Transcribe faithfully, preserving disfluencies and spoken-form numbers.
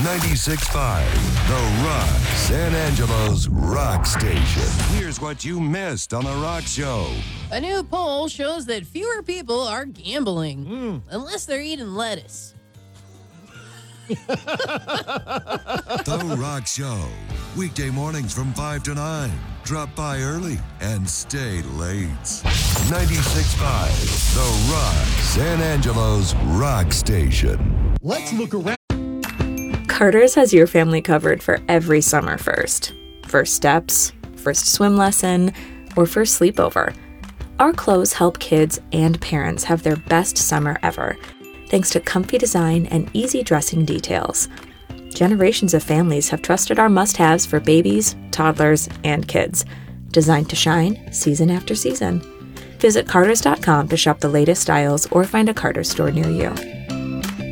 ninety-six point five, The Rock, San Angelo's rock station. Here's what you missed on The Rock Show. A new poll shows that fewer people are gambling, Mm. unless they're eating lettuce. The Rock Show. Weekday mornings from five to nine. Drop by early and stay late. ninety-six point five, The Rock, San Angelo's rock station. Let's look around. Carter's has your family covered for every summer first. First steps, first swim lesson, or first sleepover. Our clothes help kids and parents have their best summer ever, thanks to comfy design and easy dressing details. Generations of families have trusted our must-haves for babies, toddlers, and kids, designed to shine season after season. Visit Carters dot com to shop the latest styles or find a Carter's store near you.